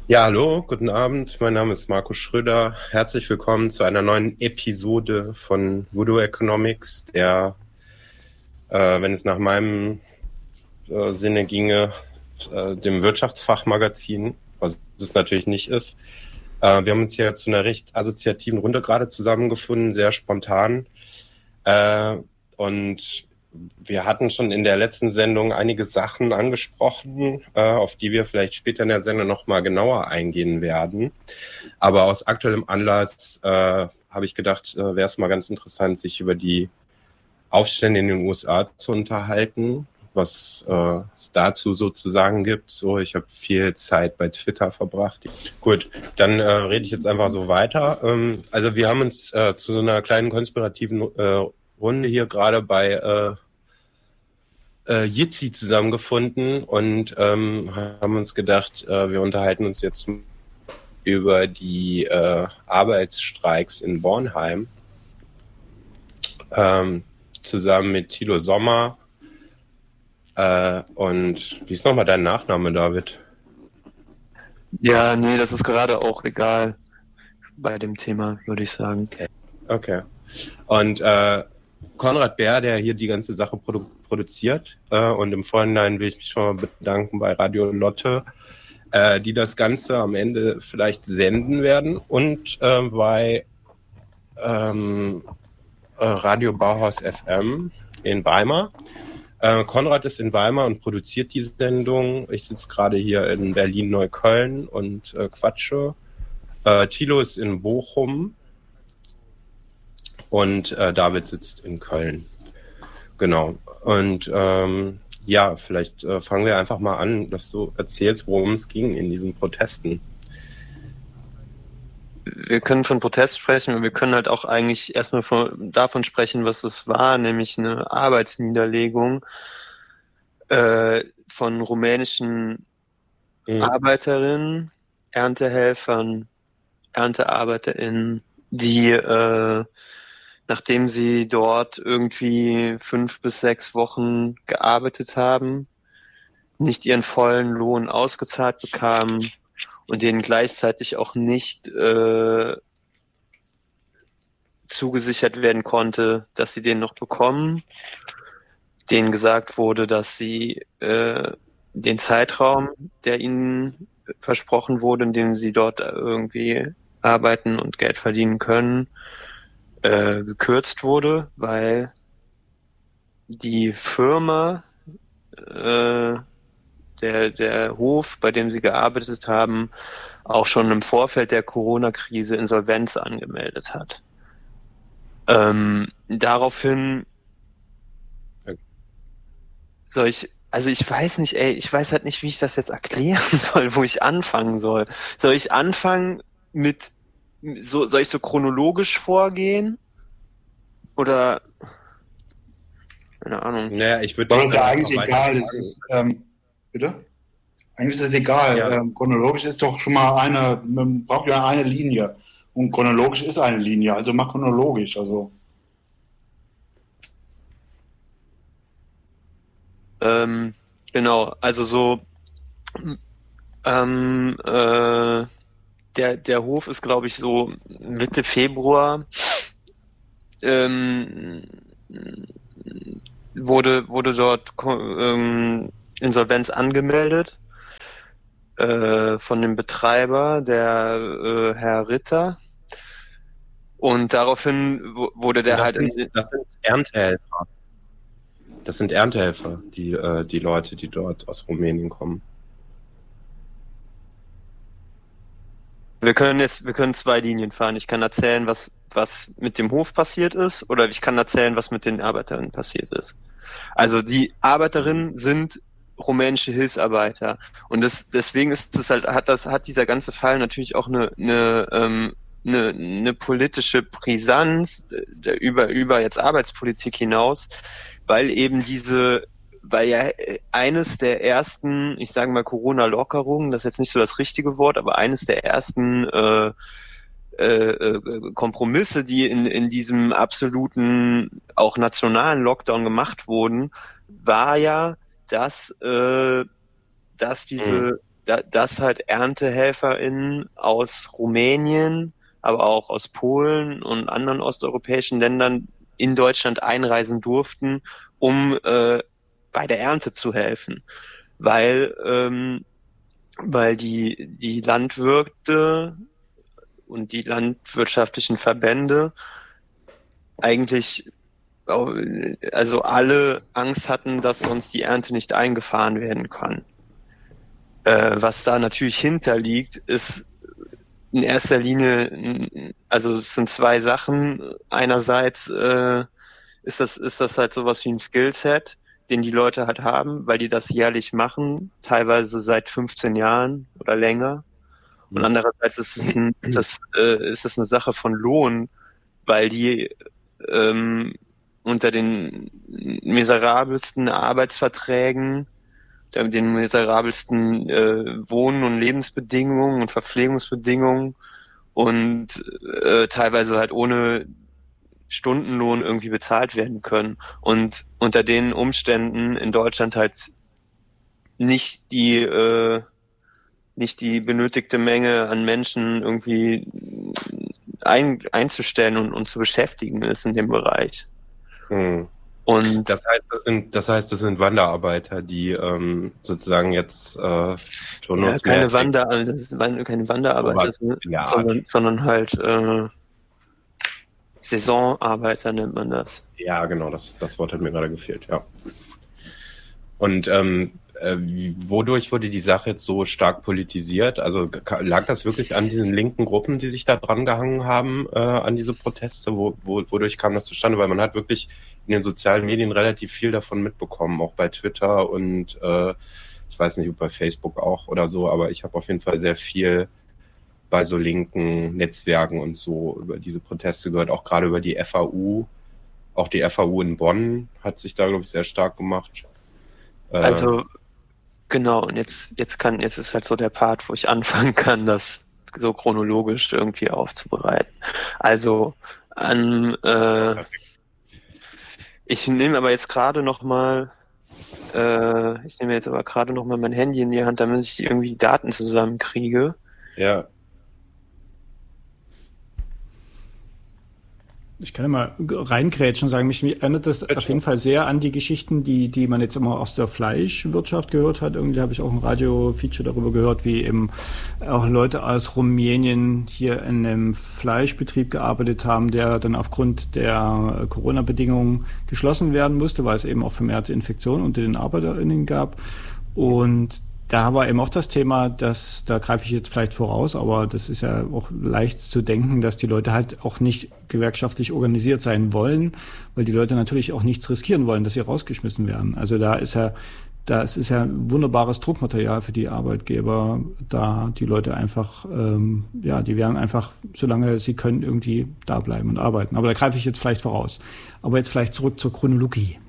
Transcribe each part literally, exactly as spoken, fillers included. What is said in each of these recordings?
Ja, hallo, guten Abend. Mein Name ist Markus Schröder. Herzlich willkommen zu einer neuen Episode von Voodoo Economics, der, äh, wenn es nach meinem äh, Sinne ginge, äh, dem Wirtschaftsfachmagazin, was es natürlich nicht ist. Äh, wir haben uns hier zu einer recht assoziativen Runde gerade zusammengefunden, sehr spontan. Äh, und wir hatten schon in der letzten Sendung einige Sachen angesprochen, äh, auf die wir vielleicht später in der Sendung nochmal genauer eingehen werden. Aber aus aktuellem Anlass äh, habe ich gedacht, äh, wäre es mal ganz interessant, sich über die Aufstände in den U S A zu unterhalten, was äh, es dazu sozusagen gibt. So, ich habe viel Zeit bei Twitter verbracht. Gut, dann äh, rede ich jetzt einfach so weiter. Ähm, also wir haben uns äh, zu so einer kleinen konspirativen äh, Runde hier gerade bei äh, äh, Jitsi zusammengefunden und ähm, haben uns gedacht, äh, wir unterhalten uns jetzt über die äh, Arbeitsstreiks in Bornheim ähm, zusammen mit Thilo Sommer. Äh, und wie ist nochmal dein Nachname, David? Ja, nee, das ist gerade auch egal bei dem Thema, würde ich sagen. Okay. Okay. Und äh, Konrad Bär, der hier die ganze Sache produ- produziert, äh, und im Vorhinein will ich mich schon mal bedanken bei Radio Lotte, äh, die das Ganze am Ende vielleicht senden werden, und äh, bei ähm, äh, Radio Bauhaus F M in Weimar. Äh, Konrad ist in Weimar und produziert die Sendung. Ich sitze gerade hier in Berlin-Neukölln und äh, quatsche. Äh, Thilo ist in Bochum und äh, David sitzt in Köln. Genau. Und ähm, ja, vielleicht äh, fangen wir einfach mal an, dass du erzählst, worum es ging in diesen Protesten. Wir können von Protest sprechen und wir können halt auch eigentlich erstmal von, davon sprechen, was es war, nämlich eine Arbeitsniederlegung äh, von rumänischen mhm. Arbeiterinnen, Erntehelfern, ErntearbeiterInnen, die äh, nachdem sie dort irgendwie fünf bis sechs Wochen gearbeitet haben, nicht ihren vollen Lohn ausgezahlt bekamen und denen gleichzeitig auch nicht äh, zugesichert werden konnte, dass sie den noch bekommen. Denen gesagt wurde, dass sie äh, den Zeitraum, der ihnen versprochen wurde, in dem sie dort irgendwie arbeiten und Geld verdienen können, äh, gekürzt wurde, weil die Firma, äh, der, der Hof, bei dem sie gearbeitet haben, auch schon im Vorfeld der Corona-Krise Insolvenz angemeldet hat. Ähm, daraufhin soll ich, also ich weiß nicht, ey, ich weiß halt nicht, wie ich das jetzt erklären soll, wo ich anfangen soll. Soll ich anfangen mit, so, soll ich so chronologisch vorgehen? Oder, keine Ahnung. Naja, ich würde... Das ist ja eigentlich egal, es ist, ähm, bitte? Eigentlich ist es egal. Ja. Ähm, chronologisch ist doch schon mal eine, man braucht ja eine Linie. Und chronologisch ist eine Linie, also mach chronologisch, also. Ähm, genau, also so, ähm, äh, der, der Hof ist, glaube ich, so Mitte Februar, ähm, wurde, wurde dort ähm, Insolvenz angemeldet äh, von dem Betreiber, der äh, Herr Ritter. Und daraufhin wurde der das halt... Sind, in, das sind Erntehelfer. Das sind Erntehelfer, die, äh, die Leute, die dort aus Rumänien kommen. Wir können jetzt, wir können zwei Linien fahren. Ich kann erzählen, was, was mit dem Hof passiert ist, oder ich kann erzählen, was mit den Arbeiterinnen passiert ist. Also die Arbeiterinnen sind rumänische Hilfsarbeiter. Und das, deswegen ist das halt, hat das, hat dieser ganze Fall natürlich auch eine, eine, ähm, eine, eine politische Brisanz äh, über, über jetzt Arbeitspolitik hinaus, weil eben diese, weil ja eines der ersten, ich sage mal Corona-Lockerungen, das ist jetzt nicht so das richtige Wort, aber eines der ersten äh, äh, Kompromisse, die in, in diesem absoluten, auch nationalen Lockdown gemacht wurden, war ja, dass, äh, dass diese, da, dass halt ErntehelferInnen aus Rumänien, aber auch aus Polen und anderen osteuropäischen Ländern in Deutschland einreisen durften, um äh, bei der Ernte zu helfen. Weil, ähm, weil die, die Landwirte und die landwirtschaftlichen Verbände eigentlich also alle Angst hatten, dass sonst die Ernte nicht eingefahren werden kann. Äh, was da natürlich hinterliegt, ist in erster Linie, also es sind zwei Sachen. Einerseits äh, ist das ist das halt sowas wie ein Skillset, den die Leute halt haben, weil die das jährlich machen, teilweise seit fünfzehn Jahren oder länger. Und andererseits ist es, ein, ist das, äh, ist es eine Sache von Lohn, weil die ähm, unter den miserabelsten Arbeitsverträgen, den miserabelsten äh, Wohn- und Lebensbedingungen und Verpflegungsbedingungen und äh, teilweise halt ohne Stundenlohn irgendwie bezahlt werden können. Und unter den Umständen in Deutschland halt nicht die äh, nicht die benötigte Menge an Menschen irgendwie ein, einzustellen und, und zu beschäftigen ist in dem Bereich. Hm. Und das heißt, das sind, das heißt, das sind Wanderarbeiter, die ähm, sozusagen jetzt äh, schon ja, keine, Wander, das ist keine Wanderarbeiter, ja. sondern, sondern halt äh, Saisonarbeiter nennt man das. Ja, genau, das, das Wort hat mir gerade gefehlt, ja. Und ähm, äh, wodurch wurde die Sache jetzt so stark politisiert? Also lag das wirklich an diesen linken Gruppen, die sich da dran gehangen haben, äh, an diese Proteste? Wo, wo, wodurch kam das zustande? Weil man hat wirklich in den sozialen Medien relativ viel davon mitbekommen, auch bei Twitter und äh, ich weiß nicht, ob bei Facebook auch oder so, aber ich habe auf jeden Fall sehr viel bei so linken Netzwerken und so über diese Proteste gehört, auch gerade über die F A U. Auch die F A U in Bonn hat sich da, glaube ich, sehr stark gemacht. Also genau, und jetzt, jetzt kann, jetzt ist halt so der Part, wo ich anfangen kann, das so chronologisch irgendwie aufzubereiten. Also an äh, ich nehme aber jetzt gerade noch mal äh, ich nehme jetzt aber gerade noch mal mein Handy in die Hand, damit ich irgendwie Daten zusammenkriege. Ja. Ich kann ja mal reingrätschen und sagen, mich erinnert das auf jeden Fall sehr an die Geschichten, die die man jetzt immer aus der Fleischwirtschaft gehört hat. Irgendwie habe ich auch ein Radio-Feature darüber gehört, wie eben auch Leute aus Rumänien hier in einem Fleischbetrieb gearbeitet haben, der dann aufgrund der Corona-Bedingungen geschlossen werden musste, weil es eben auch vermehrte Infektionen unter den ArbeiterInnen gab. Und da war eben auch das Thema, dass, da greife ich jetzt vielleicht voraus, aber das ist ja auch leicht zu denken, dass die Leute halt auch nicht gewerkschaftlich organisiert sein wollen, weil die Leute natürlich auch nichts riskieren wollen, dass sie rausgeschmissen werden. Also da ist ja, das ist ja ein wunderbares Druckmaterial für die Arbeitgeber, da die Leute einfach, ähm, ja, die werden einfach, solange sie können, irgendwie da bleiben und arbeiten. Aber da greife ich jetzt vielleicht voraus. Aber jetzt vielleicht zurück zur Chronologie.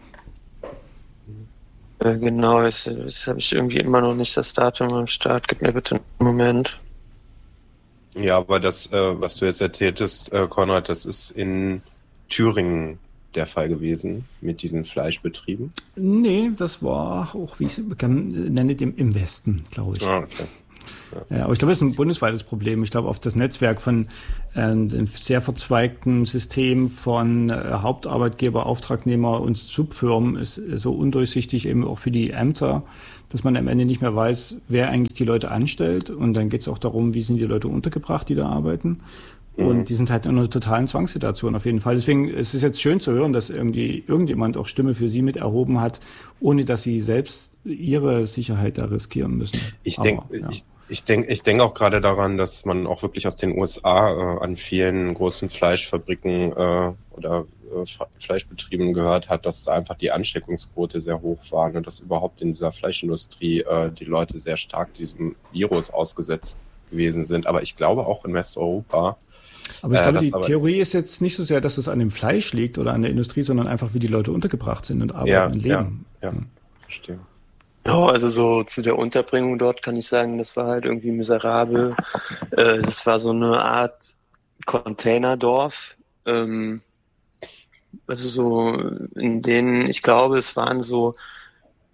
Genau, jetzt, jetzt habe ich irgendwie immer noch nicht das Datum am Start. Gib mir bitte einen Moment. Ja, aber das, äh, was du jetzt erzähltest, äh, Konrad, das ist in Thüringen der Fall gewesen mit diesen Fleischbetrieben? Nee, das war auch, wie ich es nenne, im, im Westen, glaube ich. Ah, okay. Ja. Ja, aber ich glaube, das ist ein bundesweites Problem. Ich glaube, auf das Netzwerk von äh, einem sehr verzweigten System von äh, Hauptarbeitgeber, Auftragnehmer und Subfirmen ist so undurchsichtig eben auch für die Ämter, dass man am Ende nicht mehr weiß, wer eigentlich die Leute anstellt. Und dann geht es auch darum, wie sind die Leute untergebracht, die da arbeiten. Und die sind halt in einer totalen Zwangssituation auf jeden Fall. Deswegen ist es jetzt schön zu hören, dass irgendwie irgendjemand auch Stimme für sie mit erhoben hat, ohne dass sie selbst ihre Sicherheit da riskieren müssen. Ich denke ja. ich, ich denk, ich denk auch gerade daran, dass man auch wirklich aus den U S A äh, an vielen großen Fleischfabriken äh, oder äh, Fleischbetrieben gehört hat, dass da einfach die Ansteckungsquote sehr hoch war und dass überhaupt in dieser Fleischindustrie äh, die Leute sehr stark diesem Virus ausgesetzt gewesen sind. Aber ich glaube auch in Westeuropa. Aber ich glaube, äh, die Theorie ist jetzt nicht so sehr, dass es an dem Fleisch liegt oder an der Industrie, sondern einfach, wie die Leute untergebracht sind und arbeiten ja, und leben. Ja, ja, ja. Verstehe. Ja, also so zu der Unterbringung dort kann ich sagen, das war halt irgendwie miserabel. Äh, das war so eine Art Containerdorf. Ähm, also so in denen, ich glaube, es waren so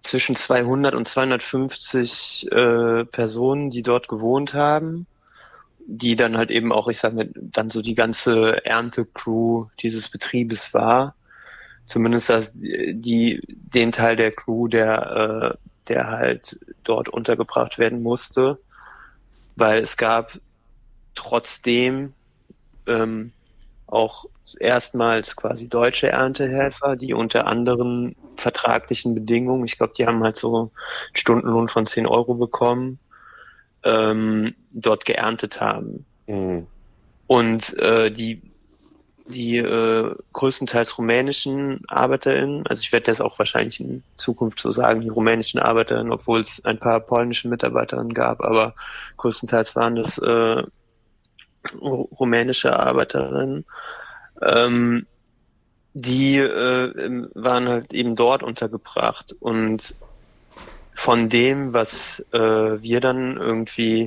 zwischen zweihundert und zweihundertfünfzig äh, Personen, die dort gewohnt haben, die dann halt eben auch, ich sag mal, dann so die ganze Ernte-Crew dieses Betriebes war. Zumindest das, die, den Teil der Crew, der, äh, der halt dort untergebracht werden musste. Weil es gab trotzdem ähm, auch erstmals quasi deutsche Erntehelfer, die unter anderen vertraglichen Bedingungen, ich glaube, die haben halt so einen Stundenlohn von zehn Euro bekommen, ähm, dort geerntet haben. Mhm. Und äh, die die äh, größtenteils rumänischen ArbeiterInnen, also ich werde das auch wahrscheinlich in Zukunft so sagen, die rumänischen ArbeiterInnen, obwohl es ein paar polnische MitarbeiterInnen gab, aber größtenteils waren das äh, rumänische ArbeiterInnen, ähm, die äh, waren halt eben dort untergebracht. Und von dem, was äh, wir dann irgendwie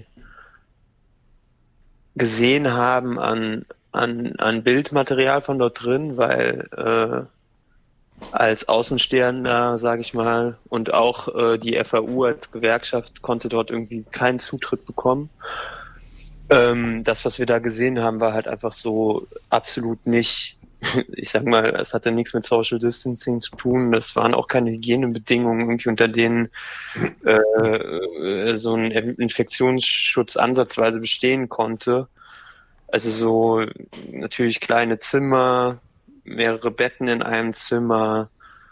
gesehen haben an An, an Bildmaterial von dort drin, weil äh, als Außenstehender, sage ich mal, und auch äh, die F A U als Gewerkschaft konnte dort irgendwie keinen Zutritt bekommen. Ähm, das, was wir da gesehen haben, war halt einfach so absolut nicht, ich sag mal, es hatte nichts mit Social Distancing zu tun, das waren auch keine Hygienebedingungen, irgendwie unter denen äh, so ein Infektionsschutz ansatzweise bestehen konnte. Also so natürlich kleine Zimmer, mehrere Betten in einem Zimmer.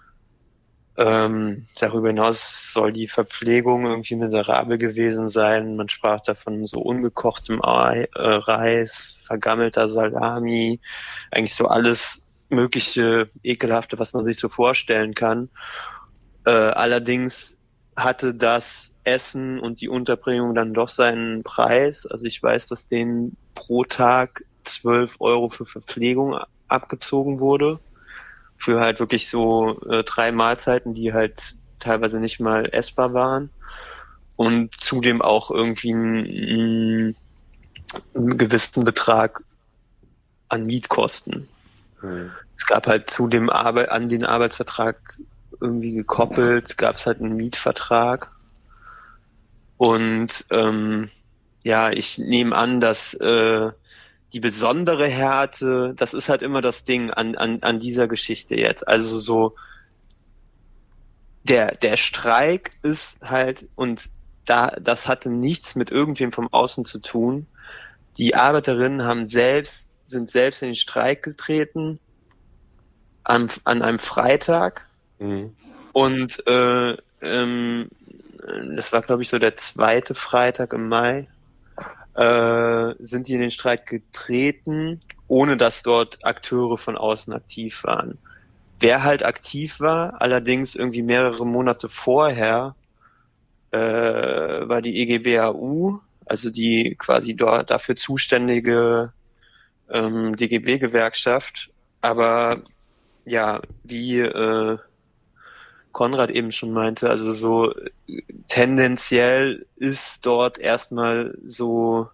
Ähm, darüber hinaus soll die Verpflegung irgendwie miserabel gewesen sein. Man sprach davon so ungekochtem Ei, äh, Reis, vergammelter Salami, eigentlich so alles mögliche Ekelhafte, was man sich so vorstellen kann. Äh, allerdings hatte das Essen und die Unterbringung dann doch seinen Preis. Also ich weiß, dass denen pro Tag zwölf Euro für Verpflegung abgezogen wurde. Für halt wirklich so äh, drei Mahlzeiten, die halt teilweise nicht mal essbar waren. Und zudem auch irgendwie einen, einen gewissen Betrag an Mietkosten. Hm. Es gab halt zu dem Arbeit, an den Arbeitsvertrag irgendwie gekoppelt, gab es halt einen Mietvertrag. Und ähm, ja, ich nehme an, dass äh, die besondere Härte, das ist halt immer das Ding an, an, an dieser Geschichte jetzt. Also so, der, der Streik ist halt, und da, das hatte nichts mit irgendwem vom Außen zu tun. Die Arbeiterinnen haben selbst, sind selbst in den Streik getreten an, an einem Freitag. Mhm. Und äh, ähm, das war, glaube ich, so der zweite Freitag im Mai, äh, sind die in den Streik getreten, ohne dass dort Akteure von außen aktiv waren. Wer halt aktiv war, allerdings irgendwie mehrere Monate vorher, äh, war die E G B A U, also die quasi dort dafür zuständige ähm, D G B-Gewerkschaft. Aber ja, wie äh, Konrad eben schon meinte, also so tendenziell ist dort erstmal so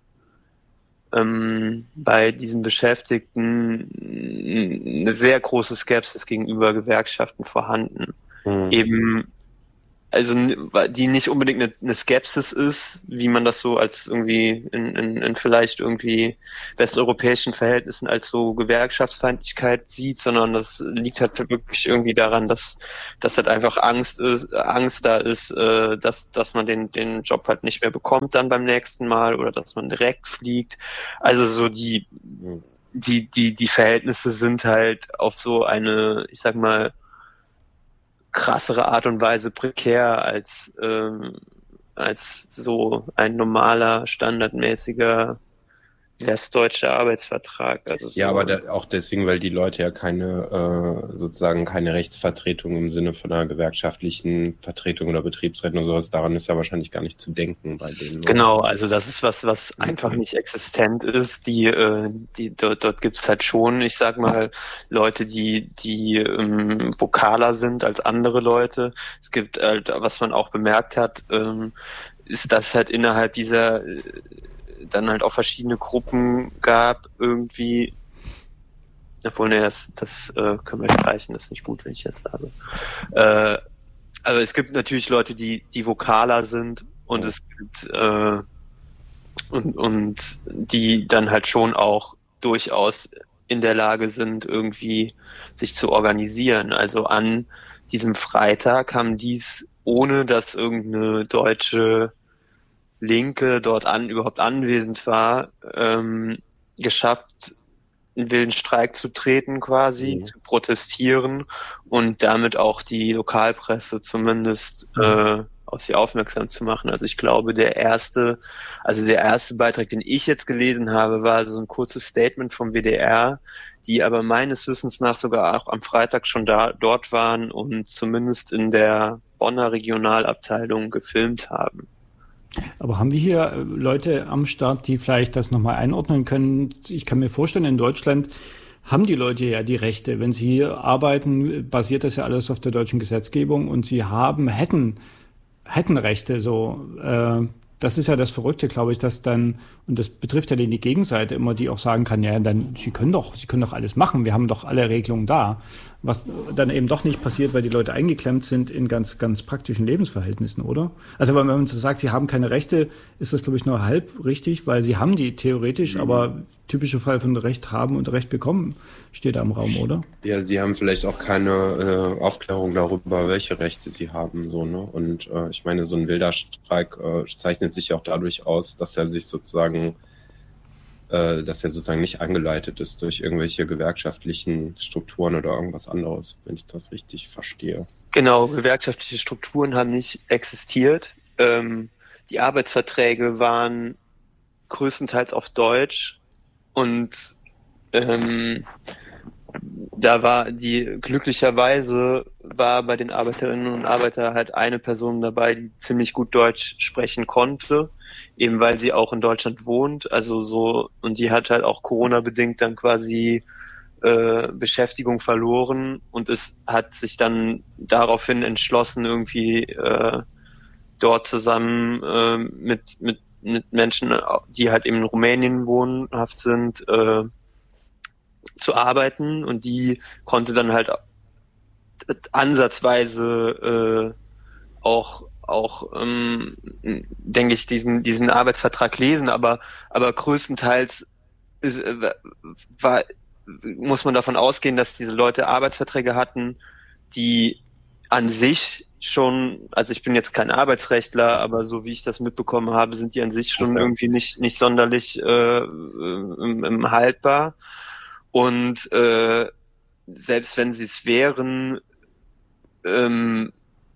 ähm, bei diesen Beschäftigten eine sehr große Skepsis gegenüber Gewerkschaften vorhanden. Mhm. Eben, also die nicht unbedingt eine, eine Skepsis ist, wie man das so als irgendwie in, in, in vielleicht irgendwie westeuropäischen Verhältnissen als so Gewerkschaftsfeindlichkeit sieht, sondern das liegt halt wirklich irgendwie daran, dass, dass halt einfach Angst ist, Angst da ist, äh, dass, dass man den, den Job halt nicht mehr bekommt dann beim nächsten Mal oder dass man direkt fliegt. Also so die, die, die, die Verhältnisse sind halt auf so eine, ich sag mal, krassere Art und Weise prekär als ähm, als so ein normaler, standardmäßiger westdeutscher Arbeitsvertrag. Also so. Ja, aber da, auch deswegen, weil die Leute ja keine äh, sozusagen keine Rechtsvertretung im Sinne von einer gewerkschaftlichen Vertretung oder Betriebsräten oder sowas, daran ist ja wahrscheinlich gar nicht zu denken bei denen. Genau, also das ist was, was einfach nicht existent ist. Die, äh, die dort, dort gibt's halt schon, ich sag mal, Leute, die die ähm, vokaler sind als andere Leute. Es gibt halt, was man auch bemerkt hat, ähm, ist, dass halt innerhalb dieser äh, dann halt auch verschiedene Gruppen gab, irgendwie, obwohl, ne, das, das äh, können wir streichen, das ist nicht gut, wenn ich das sage. Äh, Also es gibt natürlich Leute, die, die vokaler sind und ja. es gibt äh, und, und die dann halt schon auch durchaus in der Lage sind, irgendwie sich zu organisieren. Also an diesem Freitag haben dies, ohne dass irgendeine deutsche Linke dort an, überhaupt anwesend war, ähm, geschafft, einen wilden Streik zu treten quasi, mhm. zu protestieren und damit auch die Lokalpresse zumindest mhm. äh, auf sie aufmerksam zu machen. Also ich glaube, der erste, also der erste Beitrag, den ich jetzt gelesen habe, war so ein kurzes Statement vom W D R, die aber meines Wissens nach sogar auch am Freitag schon da dort waren und zumindest in der Bonner Regionalabteilung gefilmt haben. Aber haben wir hier Leute am Start, die vielleicht das nochmal einordnen können? Ich kann mir vorstellen, in Deutschland haben die Leute ja die Rechte. Wenn sie hier arbeiten, basiert das ja alles auf der deutschen Gesetzgebung und sie haben, hätten, hätten Rechte, so, äh, das ist ja das Verrückte, glaube ich, dass dann, und das betrifft ja die Gegenseite immer, die auch sagen kann, ja, dann, sie können doch, sie können doch alles machen, wir haben doch alle Regelungen da. Was dann eben doch nicht passiert, weil die Leute eingeklemmt sind in ganz, ganz praktischen Lebensverhältnissen, oder? Also, wenn man so sagt, sie haben keine Rechte, ist das, glaube ich, nur halb richtig, weil sie haben die theoretisch, mhm. aber typischer Fall von Recht haben und Recht bekommen steht da im Raum, oder? Ja, sie haben vielleicht auch keine äh, Aufklärung darüber, welche Rechte sie haben, so, ne? Und äh, ich meine, so ein wilder Streik äh, zeichnet sich auch dadurch aus, dass er sich sozusagen dass er sozusagen nicht angeleitet ist durch irgendwelche gewerkschaftlichen Strukturen oder irgendwas anderes, wenn ich das richtig verstehe. Genau, gewerkschaftliche Strukturen haben nicht existiert. Ähm, die Arbeitsverträge waren größtenteils auf Deutsch und ähm, da war die, glücklicherweise war bei den Arbeiterinnen und Arbeitern halt eine Person dabei, die ziemlich gut Deutsch sprechen konnte, eben weil sie auch in Deutschland wohnt, also so, und die hat halt auch Corona-bedingt dann quasi äh, Beschäftigung verloren und es hat sich dann daraufhin entschlossen, irgendwie äh, dort zusammen äh, mit, mit, mit Menschen, die halt eben in Rumänien wohnhaft sind, äh, zu arbeiten, und die konnte dann halt ansatzweise äh, auch auch ähm, denke ich diesen diesen Arbeitsvertrag lesen, aber aber größtenteils ist, äh, war, muss man davon ausgehen, dass diese Leute Arbeitsverträge hatten, die an sich schon, also ich bin jetzt kein Arbeitsrechtler, aber so wie ich das mitbekommen habe, sind die an sich schon irgendwie nicht nicht sonderlich äh, im, im haltbar. Und äh, selbst wenn sie es wären, ähm,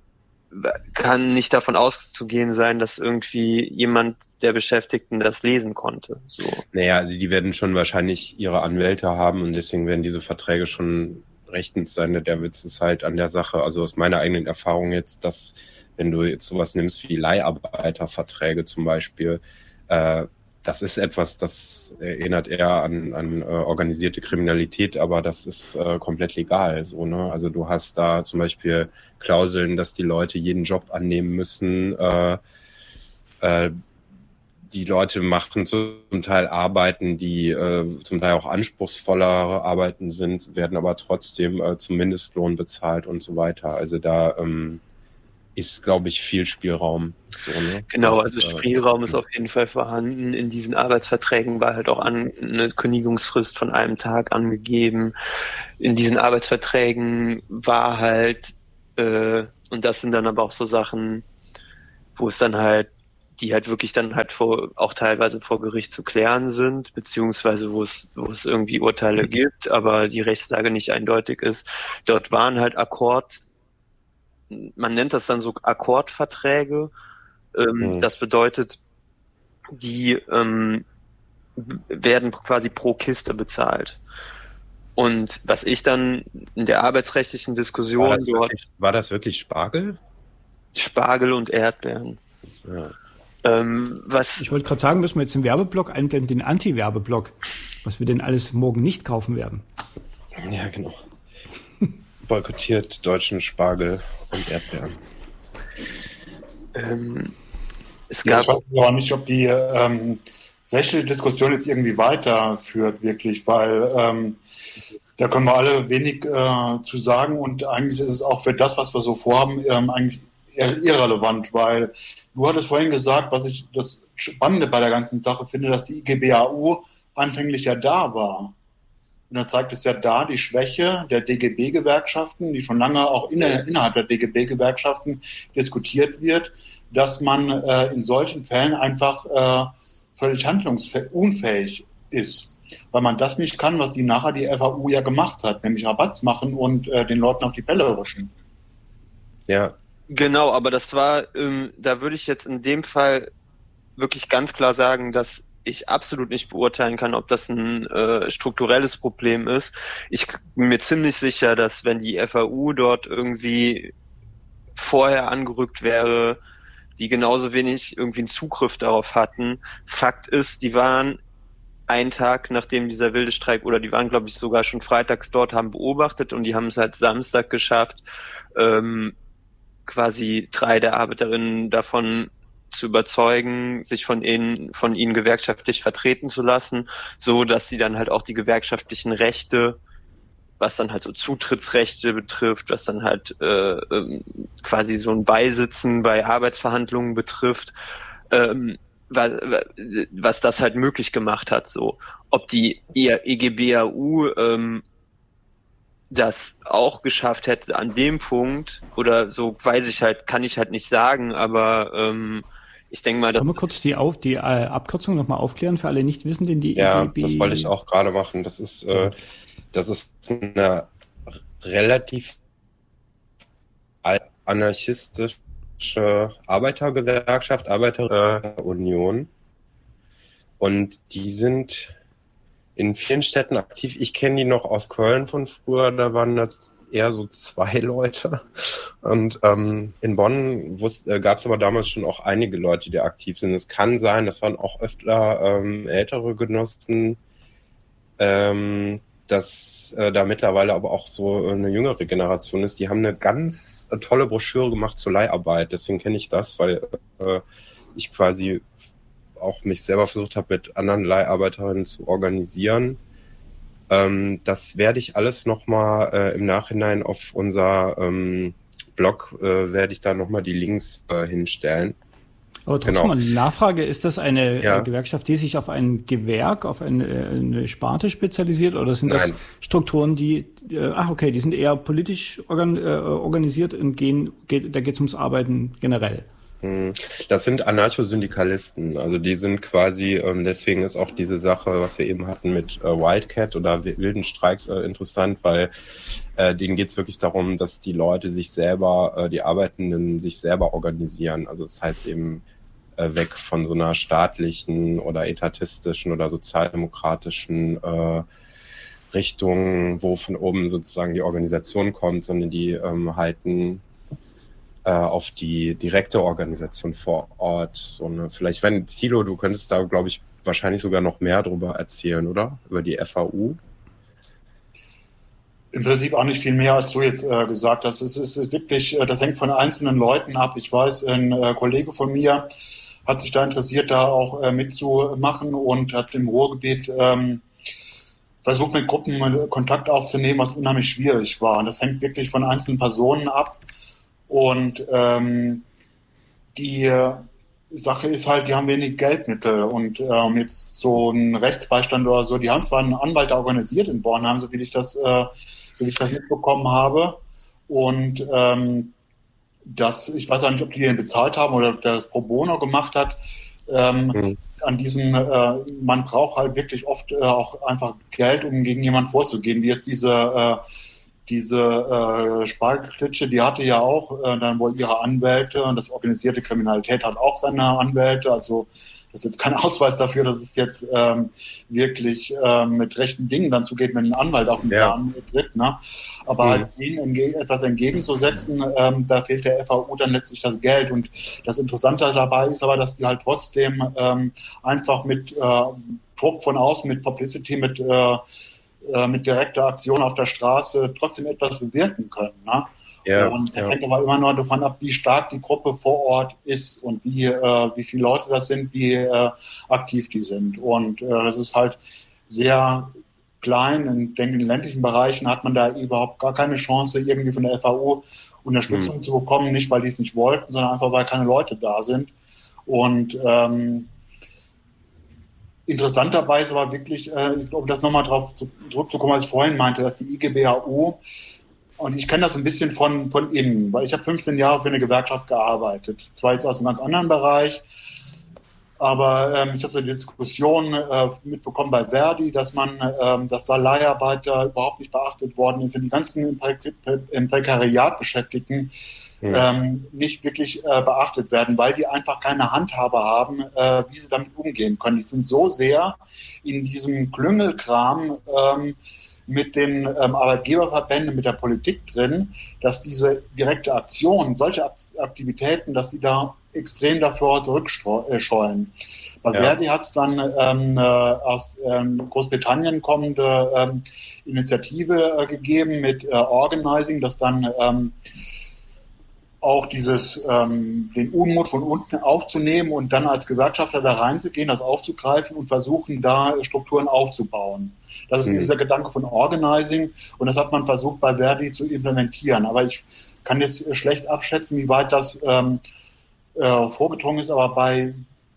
kann nicht davon auszugehen sein, dass irgendwie jemand der Beschäftigten das lesen konnte. So. Naja, also die werden schon wahrscheinlich ihre Anwälte haben und deswegen werden diese Verträge schon rechtens sein. Der Witz ist halt an der Sache, also aus meiner eigenen Erfahrung jetzt, dass wenn du jetzt sowas nimmst wie Leiharbeiterverträge zum Beispiel, äh, das ist etwas, das erinnert eher an, an äh, organisierte Kriminalität, aber das ist äh, komplett legal. So, ne? Also du hast da zum Beispiel Klauseln, dass die Leute jeden Job annehmen müssen. Äh, äh, die Leute machen zum Teil Arbeiten, die äh, zum Teil auch anspruchsvollere Arbeiten sind, werden aber trotzdem äh, zum Mindestlohn bezahlt und so weiter. Also da ähm, ist, glaube ich, viel Spielraum. So, ne? Genau, das, also Spielraum äh, ist auf jeden Fall vorhanden. In diesen Arbeitsverträgen war halt auch an, eine Kündigungsfrist von einem Tag angegeben. In diesen Arbeitsverträgen war halt, äh, und das sind dann aber auch so Sachen, wo es dann halt, die halt wirklich dann halt vor, auch teilweise vor Gericht zu klären sind, beziehungsweise wo es, wo es irgendwie Urteile gibt, aber die Rechtslage nicht eindeutig ist. Dort waren halt Akkord, man nennt das dann so Akkordverträge. Ähm, mhm. Das bedeutet, die ähm, werden quasi pro Kiste bezahlt. Und was ich dann in der arbeitsrechtlichen Diskussion war das dort... Wirklich, war das wirklich Spargel? Spargel und Erdbeeren. Ja. Ähm, was ich wollte gerade sagen, müssen wir jetzt den Werbeblock einblenden, den Anti-Werbeblock, was wir denn alles morgen nicht kaufen werden. Ja, genau. Boykottiert deutschen Spargel und Erdbeeren. Ähm, es gab ja, ich weiß auch nicht, ob die ähm, rechtliche Diskussion jetzt irgendwie weiterführt, wirklich, weil ähm, Da können wir alle wenig äh, zu sagen und eigentlich ist es auch für das, was wir so vorhaben, ähm, eigentlich eher irrelevant, weil du hattest vorhin gesagt, was ich das Spannende bei der ganzen Sache finde, dass die I G B A U anfänglich ja da war. Und da zeigt es ja da die Schwäche der D G B-Gewerkschaften, die schon lange auch in, innerhalb der D G B-Gewerkschaften diskutiert wird, dass man äh, in solchen Fällen einfach äh, völlig handlungsunfähig ist. Weil man das nicht kann, was die nachher die F A U ja gemacht hat, nämlich Rabatz machen und äh, den Leuten auf die Pelle rutschen. Ja. Genau, aber das war, ähm, da würde ich jetzt in dem Fall wirklich ganz klar sagen, dass ich absolut nicht beurteilen kann, ob das ein äh, strukturelles Problem ist. Ich bin mir ziemlich sicher, dass wenn die F A U dort irgendwie vorher angerückt wäre, die genauso wenig irgendwie einen Zugriff darauf hatten. Fakt ist, die waren einen Tag, nachdem dieser wilde Streik, oder die waren, glaube ich, sogar schon freitags dort, haben beobachtet und die haben es halt Samstag geschafft, ähm, quasi drei der Arbeiterinnen davon zu überzeugen, sich von ihnen, von ihnen gewerkschaftlich vertreten zu lassen, so dass sie dann halt auch die gewerkschaftlichen Rechte, was dann halt so Zutrittsrechte betrifft, was dann halt äh, ähm, quasi so ein Beisitzen bei Arbeitsverhandlungen betrifft, ähm, was, was das halt möglich gemacht hat. So, ob die I G B A U ähm, das auch geschafft hätte an dem Punkt oder so, weiß ich halt, kann ich halt nicht sagen, aber ähm, ich denke mal, dass... Können wir kurz die, auf, die äh, Abkürzung nochmal aufklären für alle Nichtwissenden, die ja, I G B... Ja, das wollte ich auch gerade machen. Das ist, äh, das ist eine relativ anarchistische Arbeitergewerkschaft, Arbeiterunion. Und die sind in vielen Städten aktiv. Ich kenne die noch aus Köln von früher, da waren das eher so zwei Leute. Und ähm, in Bonn äh, gab es aber damals schon auch einige Leute, die aktiv sind. Es kann sein, das waren auch öfter ähm, ältere Genossen, ähm, dass äh, da mittlerweile aber auch so eine jüngere Generation ist. Die haben eine ganz äh, tolle Broschüre gemacht zur Leiharbeit. Deswegen kenne ich das, weil äh, ich quasi auch mich selber versucht habe, mit anderen Leiharbeiterinnen zu organisieren. Ähm, das werde ich alles nochmal äh, im Nachhinein auf unser ähm, Blog, äh, werde ich da nochmal die Links äh, hinstellen. Aber trotzdem Genau. mal eine Nachfrage, ist das eine Ja. äh, Gewerkschaft, die sich auf ein Gewerk, auf eine, eine Sparte spezialisiert, oder sind das Nein. Strukturen, die, äh, ach okay, die sind eher politisch organ, äh, organisiert und gehen, geht, da geht es ums Arbeiten generell? Das sind Anarchosyndikalisten, also die sind quasi, ähm, deswegen ist auch diese Sache, was wir eben hatten mit äh, Wildcat oder wilden Streiks äh, interessant, weil äh, denen geht es wirklich darum, dass die Leute sich selber, äh, die Arbeitenden sich selber organisieren. Also das heißt eben äh, weg von so einer staatlichen oder etatistischen oder sozialdemokratischen äh, Richtung, wo von oben sozusagen die Organisation kommt, sondern die ähm, halten auf die direkte Organisation vor Ort. So eine, vielleicht, wenn, Thilo, du könntest da, glaube ich, wahrscheinlich sogar noch mehr drüber erzählen, oder? Über die F A U? Im Prinzip auch nicht viel mehr, als du jetzt äh, gesagt hast. Es ist, ist wirklich, äh, das hängt von einzelnen Leuten ab. Ich weiß, ein äh, Kollege von mir hat sich da interessiert, da auch äh, mitzumachen und hat im Ruhrgebiet ähm, versucht, mit Gruppen Kontakt aufzunehmen, was unheimlich schwierig war. Und das hängt wirklich von einzelnen Personen ab. Und ähm, die Sache ist halt, die haben wenig Geldmittel und ähm, jetzt so ein Rechtsbeistand oder so, die haben zwar einen Anwalt organisiert in Bornheim, so wie ich das, äh, so wie ich das mitbekommen habe, und ähm, das, ich weiß auch nicht, ob die den bezahlt haben oder ob der das pro bono gemacht hat. Ähm, mhm. An diesen, äh, man braucht halt wirklich oft äh, auch einfach Geld, um gegen jemanden vorzugehen, wie jetzt diese äh, Diese äh, Spargelklitsche, die hatte ja auch äh, dann wohl ihre Anwälte, und das organisierte Kriminalität hat auch seine Anwälte. Also das ist jetzt kein Ausweis dafür, dass es jetzt ähm, wirklich ähm, mit rechten Dingen dann zugeht, wenn ein Anwalt auf den Plan tritt. Ne? Aber mhm. halt denen entge- etwas entgegenzusetzen, ähm, da fehlt der F A U dann letztlich das Geld. Und das Interessante dabei ist aber, dass die halt trotzdem ähm, einfach mit äh, Druck von außen, mit Publicity, mit äh, mit direkter Aktion auf der Straße trotzdem etwas bewirken können. Ne? Ja, und das ja. hängt aber immer nur davon ab, wie stark die Gruppe vor Ort ist und wie, äh, wie viele Leute das sind, wie äh, aktiv die sind. Und äh, das ist halt sehr klein. Ich denke, in den ländlichen Bereichen hat man da überhaupt gar keine Chance, irgendwie von der F A U Unterstützung mhm. zu bekommen. Nicht, weil die es nicht wollten, sondern einfach, weil keine Leute da sind. Und ähm, interessant dabei ist aber wirklich, äh, um das nochmal drauf zu, zurückzukommen, was ich vorhin meinte, dass die I G B H U, und ich kenne das ein bisschen von, von innen, weil ich habe fünfzehn Jahre für eine Gewerkschaft gearbeitet. Zwar jetzt aus einem ganz anderen Bereich, aber ähm, ich habe so eine Diskussion äh, mitbekommen bei Verdi, dass man, ähm, dass da Leiharbeiter überhaupt nicht beachtet worden sind, die ganzen im, Pre- im Prekariat Beschäftigten ja. ähm, nicht wirklich äh, beachtet werden, weil die einfach keine Handhabe haben, äh, wie sie damit umgehen können. Die sind so sehr in diesem Klüngelkram ähm, mit den ähm, Arbeitgeberverbänden, mit der Politik drin, dass diese direkte Aktion, solche Aktivitäten, dass die da extrem davor zurückscheuen. Bei ja. Verdi hat es dann ähm, aus ähm, Großbritannien kommende ähm, Initiative äh, gegeben mit äh, Organizing, das dann ähm, auch dieses, ähm, den Unmut von unten aufzunehmen und dann als Gewerkschafter da reinzugehen, das aufzugreifen und versuchen, da Strukturen aufzubauen. Das ist mhm. dieser Gedanke von Organizing und das hat man versucht, bei Verdi zu implementieren. Aber ich kann jetzt schlecht abschätzen, wie weit das ähm, äh, vorgedrungen ist, aber bei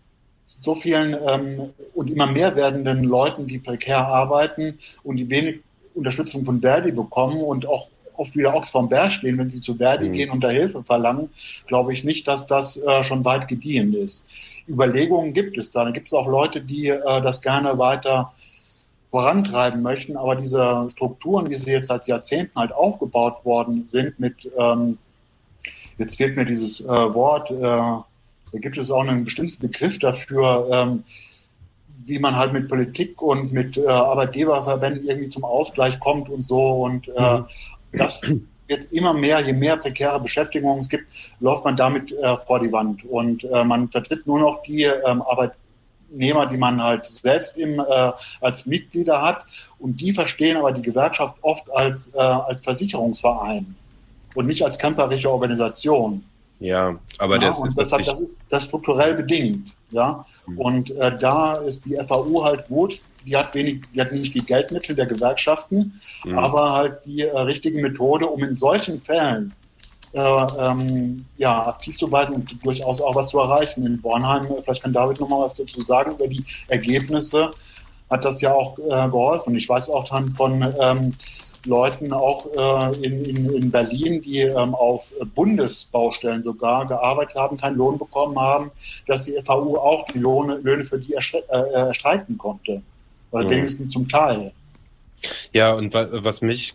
so vielen ähm, und immer mehr werdenden Leuten, die prekär arbeiten und die wenig Unterstützung von Verdi bekommen und auch oft wieder Ochs vom Berg stehen, wenn sie zu Verdi mhm. gehen und da Hilfe verlangen, glaube ich nicht, dass das äh, schon weit gediehen ist. Überlegungen gibt es da. Da gibt es auch Leute, die äh, das gerne weiter vorantreiben möchten, aber diese Strukturen, wie sie jetzt seit Jahrzehnten halt aufgebaut worden sind mit, ähm, jetzt fehlt mir dieses äh, Wort, äh, da gibt es auch einen bestimmten Begriff dafür, ähm, wie man halt mit Politik und mit äh, Arbeitgeberverbänden irgendwie zum Ausgleich kommt und so und äh, mhm. das wird immer mehr, je mehr prekäre Beschäftigung es gibt, läuft man damit äh, vor die Wand und äh, man vertritt nur noch die ähm, Arbeitnehmer, die man halt selbst im, äh, als Mitglieder hat und die verstehen aber die Gewerkschaft oft als, äh, als Versicherungsverein und nicht als kämpferische Organisation. Ja, aber ja, das, und ist deshalb, das ist das strukturell bedingt. Ja? Mhm. Und äh, da ist die F A U halt gut. Die hat wenig, die hat nicht die Geldmittel der Gewerkschaften, mhm. aber halt die äh, richtige Methode, um in solchen Fällen äh, ähm, ja, aktiv zu bleiben und durchaus auch was zu erreichen. In Bornheim, vielleicht kann David noch mal was dazu sagen, über die Ergebnisse hat das ja auch äh, geholfen. Ich weiß auch dann von ähm, Leuten auch äh, in, in, in Berlin, die ähm, auf Bundesbaustellen sogar gearbeitet haben, keinen Lohn bekommen haben, dass die F A U auch die Lohne, Löhne für die erstreiten äh, erstreiten konnte. Oder mhm. wenigstens zum Teil. Ja, und was mich,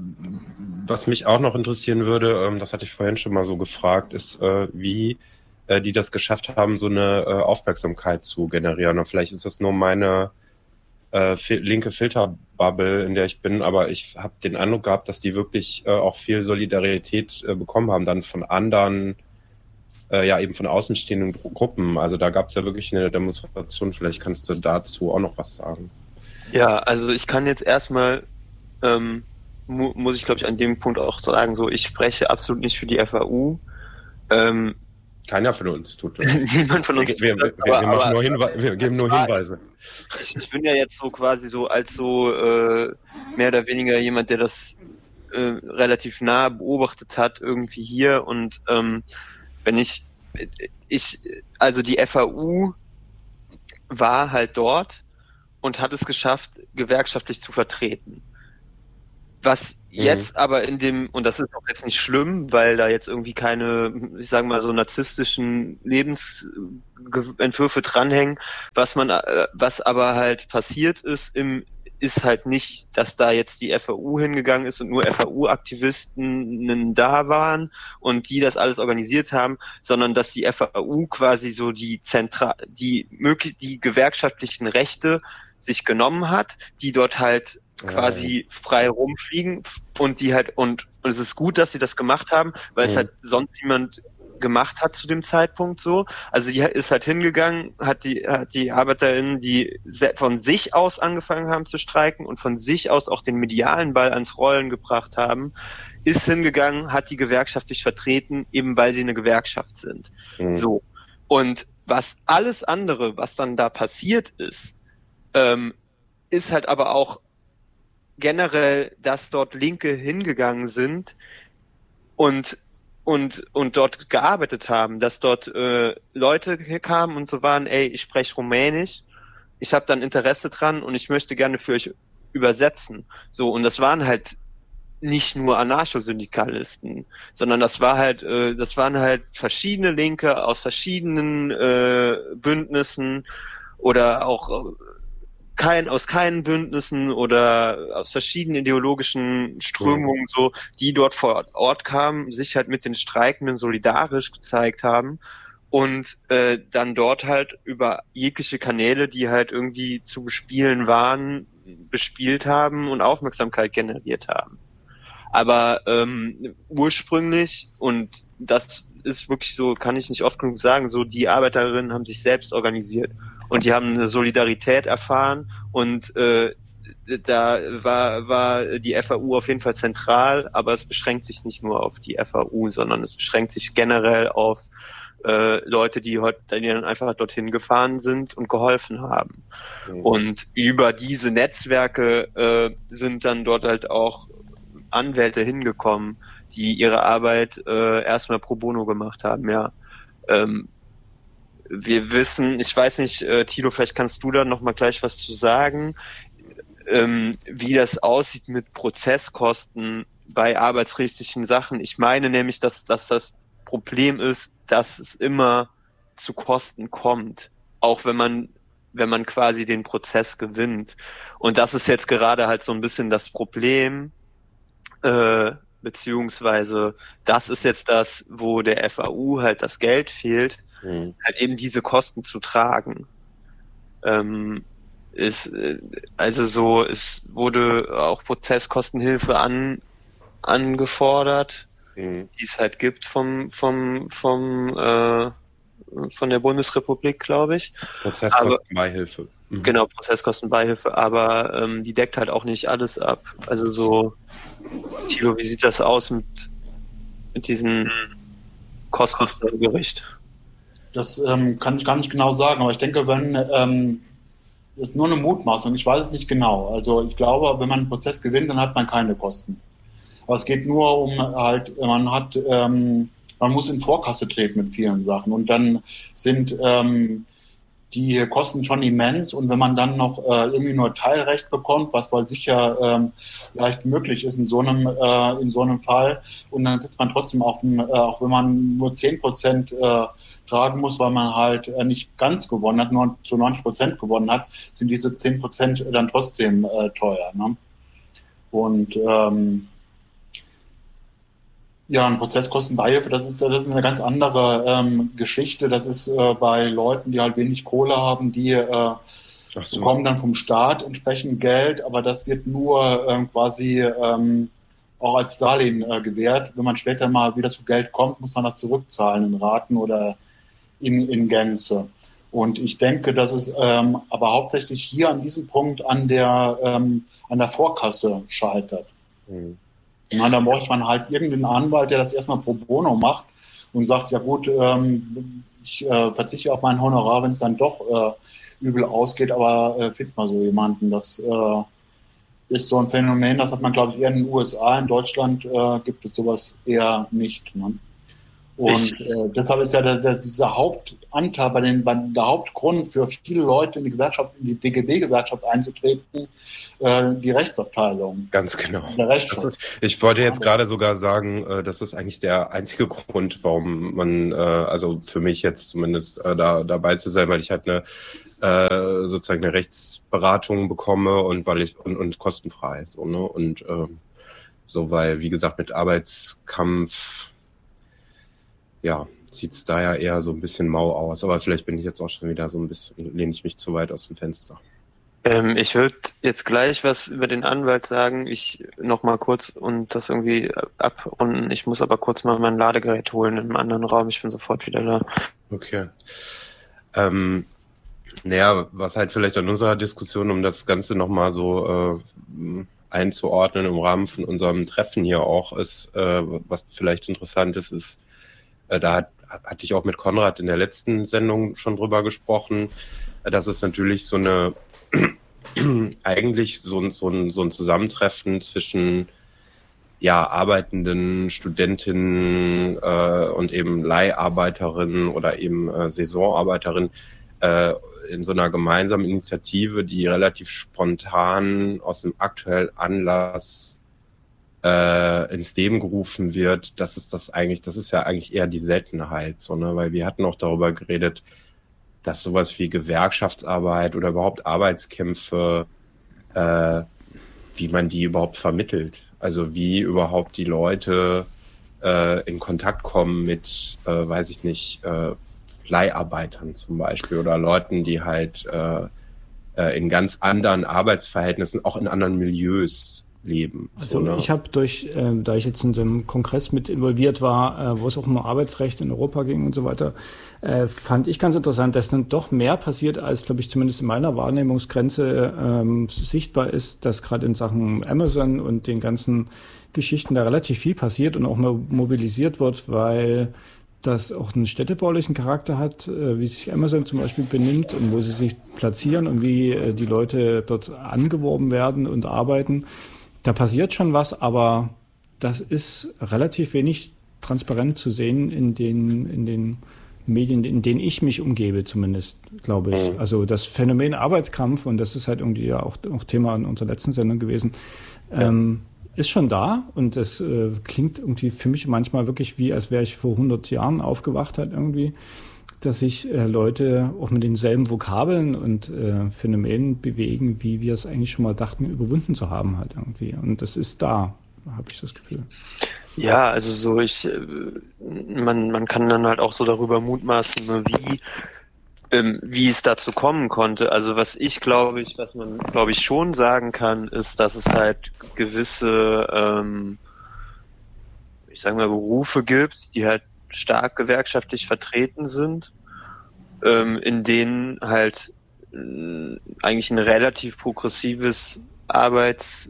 was mich auch noch interessieren würde, das hatte ich vorhin schon mal so gefragt, ist, wie die das geschafft haben, so eine Aufmerksamkeit zu generieren. Und vielleicht ist das nur meine linke Filterbubble, in der ich bin, aber ich habe den Eindruck gehabt, dass die wirklich auch viel Solidarität bekommen haben, dann von anderen, ja eben von außenstehenden Gruppen. Also da gab es ja wirklich eine Demonstration. Vielleicht kannst du dazu auch noch was sagen. Ja, also ich kann jetzt erstmal, ähm, mu- muss ich glaube ich an dem Punkt auch sagen, so ich spreche absolut nicht für die F A U. Ähm, Keiner von uns tut das. Niemand von uns wir, tut das. Wir, wir, wir, aber, nur Hinwe- wir geben nur Hinweise. Ich, ich bin ja jetzt so quasi so als so äh, mehr oder weniger jemand, der das äh, relativ nah beobachtet hat irgendwie hier und ähm, wenn ich, ich, also die F A U war halt dort und hat es geschafft, gewerkschaftlich zu vertreten. Was jetzt mhm. aber in dem, und das ist auch jetzt nicht schlimm, weil da jetzt irgendwie keine, ich sage mal so narzisstischen Lebensentwürfe dranhängen, was man, was aber halt passiert ist im, ist halt nicht, dass da jetzt die F A U hingegangen ist und nur F A U-Aktivisten da waren und die das alles organisiert haben, sondern dass die F A U quasi so die Zentra, die möglich, die gewerkschaftlichen Rechte sich genommen hat, die dort halt quasi ja. frei rumfliegen und die halt, und, und es ist gut, dass sie das gemacht haben, weil mhm. es halt sonst niemand gemacht hat zu dem Zeitpunkt so. Also die ist halt hingegangen, hat die, hat die ArbeiterInnen, die von sich aus angefangen haben zu streiken und von sich aus auch den medialen Ball ans Rollen gebracht haben, ist hingegangen, hat die gewerkschaftlich vertreten, eben weil sie eine Gewerkschaft sind. Mhm. So. Und was alles andere, was dann da passiert ist, ähm, ist halt aber auch generell, dass dort Linke hingegangen sind und und und dort gearbeitet haben, dass dort äh, Leute kamen und so waren, ey, ich spreche Rumänisch, ich habe dann Interesse dran und ich möchte gerne für euch übersetzen. So, und das waren halt nicht nur Anarchosyndikalisten, sondern das war halt, äh, das waren halt verschiedene Linke aus verschiedenen äh, Bündnissen oder auch kein, aus keinen Bündnissen oder aus verschiedenen ideologischen Strömungen, so, die dort vor Ort kamen, sich halt mit den Streikenden solidarisch gezeigt haben und äh, dann dort halt über jegliche Kanäle, die halt irgendwie zu bespielen waren, bespielt haben und Aufmerksamkeit generiert haben. Aber ähm, ursprünglich, und das ist wirklich so, kann ich nicht oft genug sagen, so die Arbeiterinnen haben sich selbst organisiert und die haben eine Solidarität erfahren und äh, da war war die F A U auf jeden Fall zentral, aber es beschränkt sich nicht nur auf die F A U, sondern es beschränkt sich generell auf äh, Leute, die heute die dann einfach dorthin gefahren sind und geholfen haben. Mhm. Und über diese Netzwerke äh, sind dann dort halt auch Anwälte hingekommen, die ihre Arbeit äh, erstmal pro bono gemacht haben, ja. Ähm, wir wissen, ich weiß nicht, äh, Thilo, vielleicht kannst du da noch mal gleich was zu sagen, ähm, wie das aussieht mit Prozesskosten bei arbeitsrechtlichen Sachen. Ich meine nämlich, dass, dass das Problem ist, dass es immer zu Kosten kommt, auch wenn man wenn man quasi den Prozess gewinnt. Und das ist jetzt gerade halt so ein bisschen das Problem, äh, beziehungsweise das ist jetzt das, wo der F A U halt das Geld fehlt, mhm. halt eben diese Kosten zu tragen. Ähm, ist, also so, es wurde auch Prozesskostenhilfe an, angefordert, mhm. die es halt gibt vom, vom, vom, äh, von der Bundesrepublik, glaube ich. Prozesskostenbeihilfe. Mhm. Genau, Prozesskostenbeihilfe, aber ähm, die deckt halt auch nicht alles ab. Also so, Thilo, wie sieht das aus mit, mit diesen Kosten im Gericht? Das ähm, kann ich gar nicht genau sagen, aber ich denke, wenn ähm, das ist nur eine Mutmaßung, ich weiß es nicht genau. Also ich glaube, wenn man einen Prozess gewinnt, dann hat man keine Kosten. Aber es geht nur um halt, man hat, ähm, man muss in Vorkasse treten mit vielen Sachen und dann sind ähm, die Kosten schon immens und wenn man dann noch äh, irgendwie nur Teilrecht bekommt, was wohl sicher ähm, leicht möglich ist in so einem äh, in so einem Fall und dann sitzt man trotzdem auf dem, äh, auch wenn man nur zehn Prozent äh, tragen muss, weil man halt äh, nicht ganz gewonnen hat, nur zu neunzig Prozent gewonnen hat, sind diese zehn Prozent dann trotzdem äh, teuer. Ne? Und ähm, ja, ein Prozesskostenbeihilfe, das ist, das ist eine ganz andere ähm, Geschichte. Das ist äh, bei Leuten, die halt wenig Kohle haben, die äh, so. bekommen dann vom Staat entsprechend Geld, aber das wird nur ähm, quasi ähm, auch als Darlehen äh, gewährt. Wenn man später mal wieder zu Geld kommt, muss man das zurückzahlen in Raten oder in, in Gänze. Und ich denke, dass es ähm, aber hauptsächlich hier an diesem Punkt an der, ähm, an der Vorkasse scheitert. Mhm. Na, da bräuchte man halt irgendeinen Anwalt, der das erstmal pro bono macht und sagt, ja gut, ähm, ich äh, verzichte auf mein Honorar, wenn es dann doch äh, übel ausgeht, aber äh, findet man so jemanden. Das äh, ist so ein Phänomen, das hat man, glaube ich, eher in den U S A. In Deutschland äh, gibt es sowas eher nicht. Ne? Und äh, deshalb ist ja der, der, dieser Hauptanteil, bei den, bei der Hauptgrund für viele Leute in die Gewerkschaft, in die D G B-Gewerkschaft einzutreten, äh, die Rechtsabteilung. Ganz genau. Der Rechtsschutz. Ist, ich wollte jetzt gerade sogar sagen, äh, das ist eigentlich der einzige Grund, warum man, äh, also für mich jetzt zumindest äh, da dabei zu sein, weil ich halt eine äh, sozusagen eine Rechtsberatung bekomme und weil ich und, und kostenfrei so, ne? Und äh, so, weil, wie gesagt, mit Arbeitskampf ja, sieht's da ja eher so ein bisschen mau aus. Aber vielleicht bin ich jetzt auch schon wieder so ein bisschen, lehne ich mich zu weit aus dem Fenster. Ähm, ich würde jetzt gleich was über den Anwalt sagen. Ich noch mal kurz und das irgendwie abrunden. Ich muss aber kurz mal mein Ladegerät holen in einem anderen Raum. Ich bin sofort wieder da. Okay. Ähm, naja, was halt vielleicht an unserer Diskussion, um das Ganze nochmal so äh, einzuordnen im Rahmen von unserem Treffen hier auch ist, äh, was vielleicht interessant ist, ist, da hat, hatte ich auch mit Konrad in der letzten Sendung schon drüber gesprochen, dass es natürlich so eine eigentlich so, so, ein, so ein Zusammentreffen zwischen ja, arbeitenden Studentinnen äh, und eben Leiharbeiterinnen oder eben äh, Saisonarbeiterinnen äh, in so einer gemeinsamen Initiative, die relativ spontan aus dem aktuellen Anlass äh, ins Leben gerufen wird. Das ist das eigentlich, das ist ja eigentlich eher die Seltenheit, so, ne? Weil wir hatten auch darüber geredet, dass sowas wie Gewerkschaftsarbeit oder überhaupt Arbeitskämpfe, äh, wie man die überhaupt vermittelt. Also wie überhaupt die Leute äh, in Kontakt kommen mit, äh, weiß ich nicht, äh, Leiharbeitern zum Beispiel oder Leuten, die halt äh, äh, in ganz anderen Arbeitsverhältnissen, auch in anderen Milieus leben. Also so, ne? ich habe durch, äh, da ich jetzt in dem Kongress mit involviert war, äh, wo es auch um Arbeitsrecht in Europa ging und so weiter, äh, fand ich ganz interessant, dass dann doch mehr passiert, als, glaube ich, zumindest in meiner Wahrnehmungsgrenze ähm, sichtbar ist, dass gerade in Sachen Amazon und den ganzen Geschichten da relativ viel passiert und auch mal mobilisiert wird, weil das auch einen städtebaulichen Charakter hat, äh, wie sich Amazon zum Beispiel benimmt und wo sie sich platzieren und wie äh, die Leute dort angeworben werden und arbeiten. Da passiert schon was, aber das ist relativ wenig transparent zu sehen in den, in den Medien, in denen ich mich umgebe, zumindest, glaube ich. Mhm. Also das Phänomen Arbeitskampf, und das ist halt irgendwie ja auch, auch Thema in unserer letzten Sendung gewesen, ja. ähm, ist schon da, und das äh, klingt irgendwie für mich manchmal wirklich wie, als wäre ich vor hundert Jahren aufgewacht halt irgendwie, dass sich äh, Leute auch mit denselben Vokabeln und äh, Phänomenen bewegen, wie wir es eigentlich schon mal dachten, überwunden zu haben halt irgendwie. Und das ist da, habe ich das Gefühl. Ja, also so ich, man, man kann dann halt auch so darüber mutmaßen, wie, ähm, wie es dazu kommen konnte. Also was ich glaube ich, was man glaube ich schon sagen kann, ist, dass es halt gewisse, ähm, ich sage mal, Berufe gibt, die halt stark gewerkschaftlich vertreten sind, ähm, in denen halt äh, eigentlich ein relativ progressives Arbeitsgesetz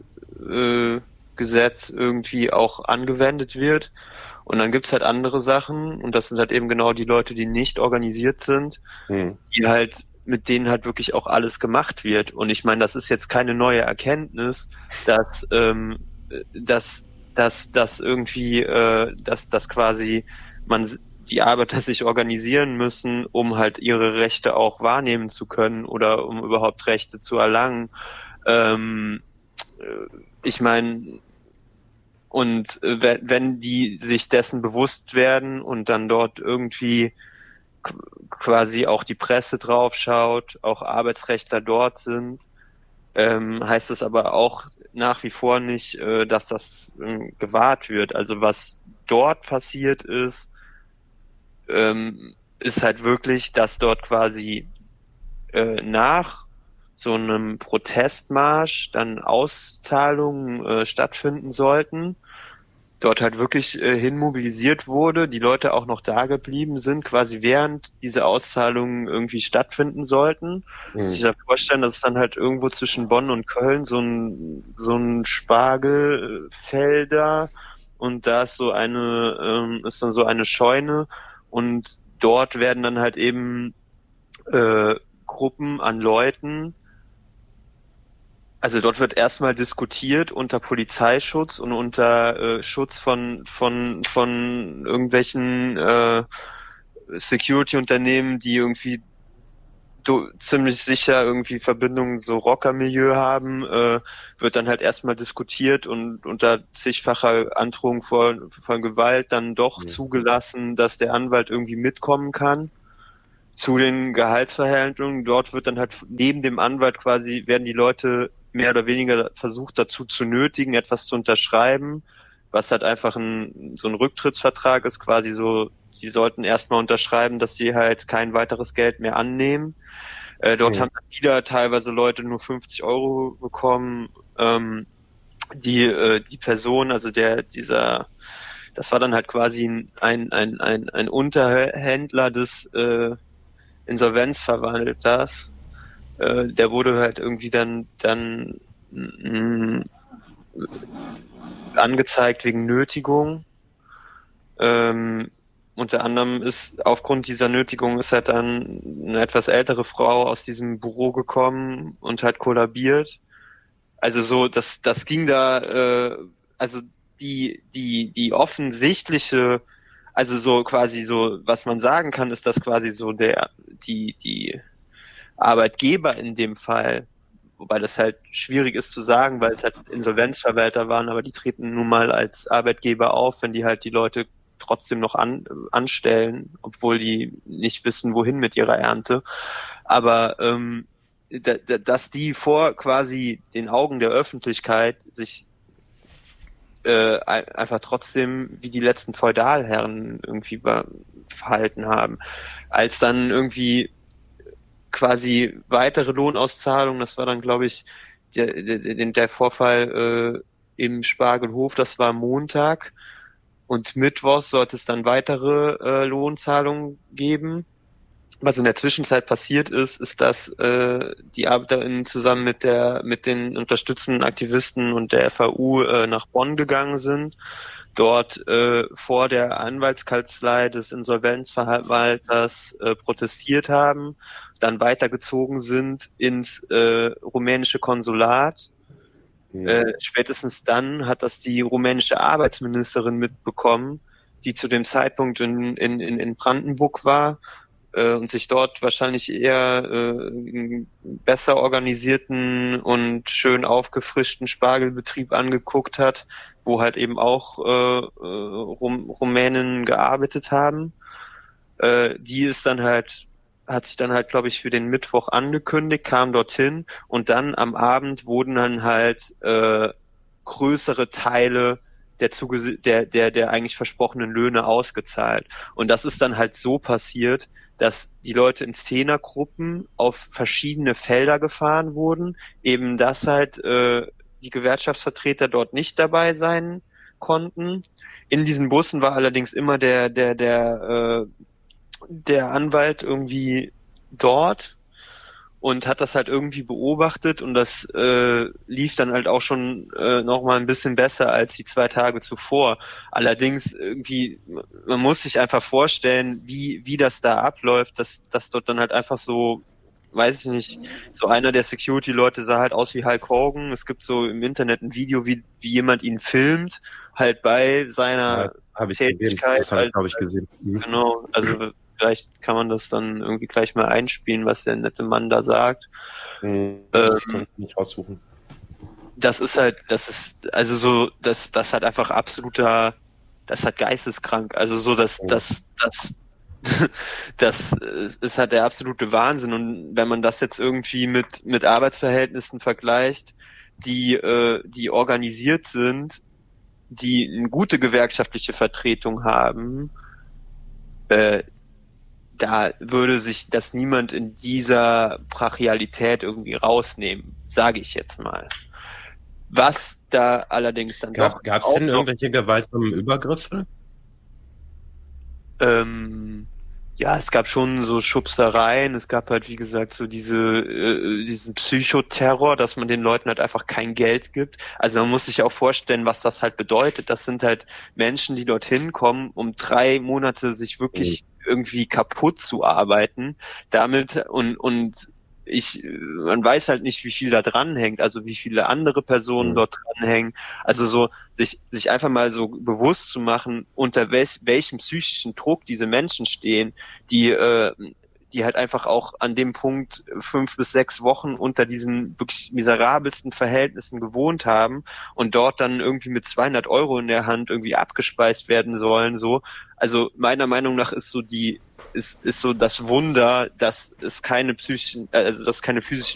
äh, irgendwie auch angewendet wird. Und dann gibt's halt andere Sachen, und das sind halt eben genau die Leute, die nicht organisiert sind, hm. die halt, mit denen halt wirklich auch alles gemacht wird. Und ich meine, das ist jetzt keine neue Erkenntnis, dass ähm, dass dass dass irgendwie äh, dass dass quasi man die Arbeiter sich organisieren müssen, um halt ihre Rechte auch wahrnehmen zu können oder um überhaupt Rechte zu erlangen. Ähm, ich meine, und äh, wenn die sich dessen bewusst werden und dann dort irgendwie k- quasi auch die Presse draufschaut, auch Arbeitsrechtler dort sind, ähm, heißt es aber auch nach wie vor nicht, äh, dass das äh, gewahrt wird. Also was dort passiert ist, ähm, ist halt wirklich, dass dort quasi äh, nach so einem Protestmarsch dann Auszahlungen äh, stattfinden sollten, dort halt wirklich äh, hin mobilisiert wurde, die Leute auch noch da geblieben sind, quasi während diese Auszahlungen irgendwie stattfinden sollten. Mhm. Muss ich da vorstellen, dass es dann halt irgendwo zwischen Bonn und Köln so ein so ein Spargelfelder, und da ist so eine ähm, ist dann so eine Scheune, und dort werden dann halt eben äh, Gruppen an Leuten, also dort wird erstmal diskutiert unter Polizeischutz und unter äh, Schutz von von von irgendwelchen äh, Security-Unternehmen, die irgendwie do, ziemlich sicher irgendwie Verbindungen so Rockermilieu haben, äh, wird dann halt erstmal diskutiert und unter zigfacher Androhung von, von Gewalt dann doch mhm. zugelassen, dass der Anwalt irgendwie mitkommen kann zu den Gehaltsverhandlungen. Dort wird dann halt neben dem Anwalt quasi, werden die Leute mehr oder weniger versucht dazu zu nötigen, etwas zu unterschreiben, was halt einfach ein, so ein Rücktrittsvertrag ist, quasi so, die sollten erstmal unterschreiben, dass sie halt kein weiteres Geld mehr annehmen. Äh, dort mhm. haben wieder teilweise Leute nur fünfzig Euro bekommen. Ähm, die, äh, die Person, also der, dieser, das war dann halt quasi ein, ein, ein, ein Unterhändler des äh, Insolvenzverwalters. Äh, der wurde halt irgendwie dann, dann mh, angezeigt wegen Nötigung. Ähm, unter anderem ist aufgrund dieser Nötigung ist halt dann eine etwas ältere Frau aus diesem Büro gekommen und halt kollabiert. Also so, das, das ging da, äh, also die, die, die offensichtliche, also so quasi so, was man sagen kann, ist, dass quasi so der, die, die Arbeitgeber in dem Fall, wobei das halt schwierig ist zu sagen, weil es halt Insolvenzverwalter waren, aber die treten nun mal als Arbeitgeber auf, wenn die halt die Leute trotzdem noch an, anstellen, obwohl die nicht wissen, wohin mit ihrer Ernte. Aber ähm, da, da, dass die vor quasi den Augen der Öffentlichkeit sich äh, einfach trotzdem wie die letzten Feudalherren irgendwie verhalten haben. Als dann irgendwie quasi weitere Lohnauszahlungen, das war dann, glaube ich, der, der, der Vorfall äh, im Spargelhof, das war Montag, und mittwochs sollte es dann weitere äh, Lohnzahlungen geben. Was in der Zwischenzeit passiert ist, ist, dass äh, die ArbeiterInnen zusammen mit der mit den unterstützenden Aktivisten und der F A U äh, nach Bonn gegangen sind, dort äh, vor der Anwaltskanzlei des Insolvenzverwalters äh, protestiert haben, dann weitergezogen sind ins äh, rumänische Konsulat. Mhm. Äh, spätestens dann hat das die rumänische Arbeitsministerin mitbekommen, die zu dem Zeitpunkt in, in, in Brandenburg war äh, und sich dort wahrscheinlich eher äh, einen besser organisierten und schön aufgefrischten Spargelbetrieb angeguckt hat, wo halt eben auch äh, Rum, Rumänen gearbeitet haben. Äh, die ist dann halt, hat sich dann halt, glaube ich, für den Mittwoch angekündigt, kam dorthin und dann am Abend wurden dann halt äh, größere Teile der, zuge- der, der, der eigentlich versprochenen Löhne ausgezahlt. Und das ist dann halt so passiert, dass die Leute in Zehnergruppen auf verschiedene Felder gefahren wurden, eben dass halt äh, die Gewerkschaftsvertreter dort nicht dabei sein konnten. In diesen Bussen war allerdings immer der der der äh, der Anwalt irgendwie dort und hat das halt irgendwie beobachtet, und das äh, lief dann halt auch schon äh, noch mal ein bisschen besser als die zwei Tage zuvor. Allerdings irgendwie, man muss sich einfach vorstellen, wie wie das da abläuft, dass dass dort dann halt einfach so, weiß ich nicht, so einer der Security-Leute sah halt aus wie Hulk Hogan. Es gibt so im Internet ein Video, wie, wie jemand ihn filmt, halt bei seiner ja, hab ich Tätigkeit. Gesehen. Das habe ich, glaube ich, gesehen. Mhm. Genau, also vielleicht kann man das dann irgendwie gleich mal einspielen, was der nette Mann da sagt. Mhm, das ähm, kann ich nicht raussuchen. Das ist halt, das ist, also so, das, das hat einfach absoluter, das hat geisteskrank. Also so, dass, Mhm. das, das, das ist halt der absolute Wahnsinn. Und wenn man das jetzt irgendwie mit mit Arbeitsverhältnissen vergleicht, die äh, die organisiert sind, die eine gute gewerkschaftliche Vertretung haben, äh, da würde sich das niemand in dieser Brachialität irgendwie rausnehmen, sage ich jetzt mal. Was da allerdings dann Gab, doch Gab es auch denn noch, irgendwelche gewaltsamen Übergriffe? Ähm, ja, es gab schon so Schubsereien, es gab halt, wie gesagt, so diese, äh, diesen Psychoterror, dass man den Leuten halt einfach kein Geld gibt. Also man muss sich auch vorstellen, was das halt bedeutet. Das sind halt Menschen, die dorthin kommen, um drei Monate sich wirklich mhm. irgendwie kaputt zu arbeiten, damit und, und ich, man weiß halt nicht, wie viel da dranhängt, also wie viele andere Personen mhm. dort dranhängen. Also so, sich, sich einfach mal so bewusst zu machen, unter wel- welchem psychischen Druck diese Menschen stehen, die, äh, die halt einfach auch an dem Punkt fünf bis sechs Wochen unter diesen wirklich miserabelsten Verhältnissen gewohnt haben und dort dann irgendwie mit zweihundert Euro in der Hand irgendwie abgespeist werden sollen, so. Also meiner Meinung nach ist so die, ist, ist so das Wunder, dass es keine psychischen, also dass keine physischen